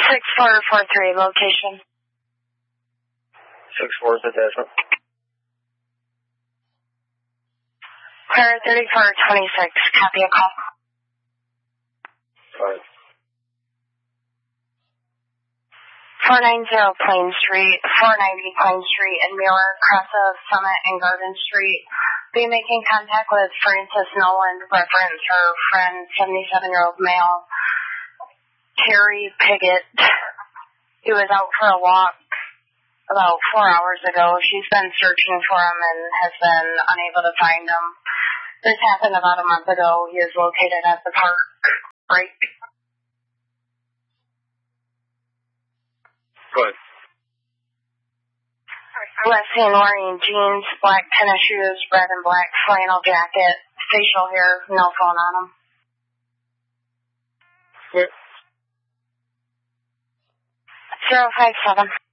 6443 location. 64 is the decimal. Clear 3426, copy a call. Alright. 490 Plain Street, 490 Plain Street and Muir, cross of Summit and Garden Street. Be making contact with Frances Noland, reference her friend, 77-year-old male, Terry Piggott. He was out for a walk about 4 hours ago. She's been searching for him and has been unable to find him. This happened about a month ago. He is located at the park break. Good. Leslie wearing jeans, black tennis shoes, red and black flannel jacket, facial hair, no phone on him. Good. 057.